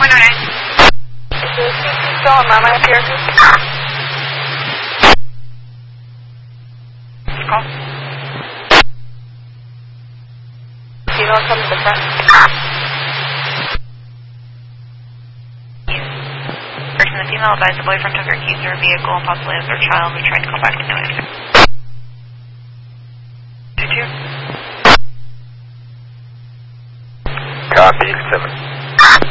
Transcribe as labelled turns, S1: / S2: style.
S1: Is this still on Mama here? Call. Female, come to the front.
S2: Person, the female advised the boyfriend took her keys to her vehicle and possibly has their child who tried to call back to no answer. 2-2.
S3: Copy, 7.